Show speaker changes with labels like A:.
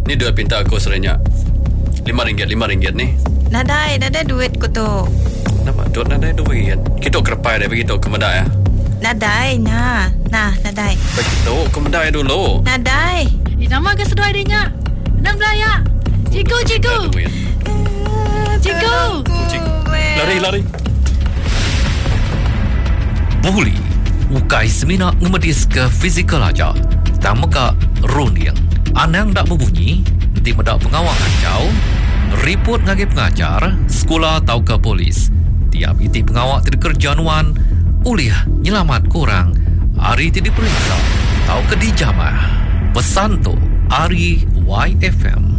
A: Ni duit pinta aku serenyak RM5 ni.
B: Nadai duit ko to.
A: Nampak duit nadai duit. Kita kerpai dah begitu kemedai ya.
B: Nadai nah, nadai.
A: Begitu kemedai dulu.
B: Nadai.
C: Nama ke sedoi dia nya. Nang belaya. Cikgu. Cikgu.
A: Lari.
D: Buli ukai semina ngemedis ke fizikal aja. Tamaka runding. Anang dak berbunyi, nanti medak pengawal kacau. Report ngagi pengajar, sekolah tau ke polis. Tiap iti pengawal tidak kerjaan uliah nyelamat korang. Hari tidak diperiksa, tau ke dijamah. Pesan tu Ari YFM.